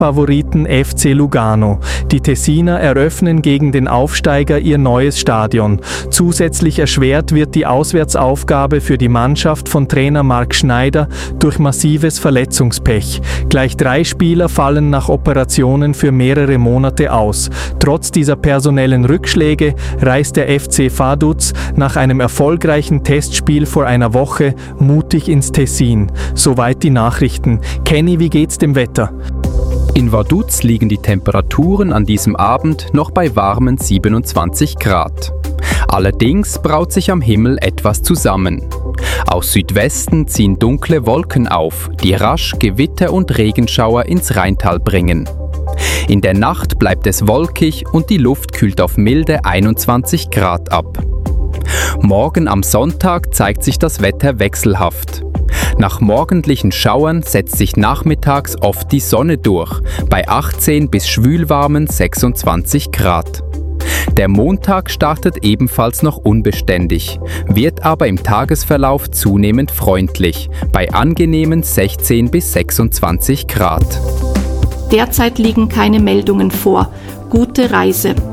Favoriten FC Lugano. Die Tessiner eröffnen gegen den Aufsteiger ihr neues Stadion. Zusätzlich erschwert wird die Auswärtsaufgabe für die Mannschaft von Trainer Marc Schneider durch massives Verletzungspech. Gleich 3 Spieler fallen nach Operationen für mehrere Monate aus. Trotz dieser personellen Rückschläge reist der FC Vaduz nach einem erfolgreichen Testspiel vor einer Woche mutig ins Tessin. Soweit die Nachrichten. Kenny, wie geht's dem Wetter? In Vaduz liegen die Temperaturen an diesem Abend noch bei warmen 27 Grad. Allerdings braut sich am Himmel etwas zusammen. Aus Südwesten ziehen dunkle Wolken auf, die rasch Gewitter und Regenschauer ins Rheintal bringen. In der Nacht bleibt es wolkig und die Luft kühlt auf milde 21 Grad ab. Morgen am Sonntag zeigt sich das Wetter wechselhaft. Nach morgendlichen Schauern setzt sich nachmittags oft die Sonne durch, bei 18 bis schwülwarmen 26 Grad. Der Montag startet ebenfalls noch unbeständig, wird aber im Tagesverlauf zunehmend freundlich, bei angenehmen 16 bis 26 Grad. Derzeit liegen keine Meldungen vor. Gute Reise!